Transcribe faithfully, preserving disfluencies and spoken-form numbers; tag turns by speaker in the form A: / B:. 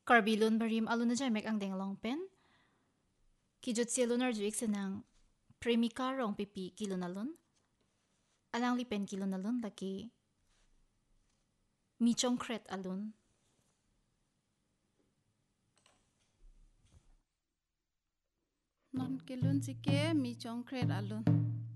A: Karbilun barim aluna jay mek ang deng long pen. Kijut selunar juik senang premika rong pipi kilunalun. Alang li pen kilunalun laki michong kret alun.
B: Non kilun sike mi chong kret alun.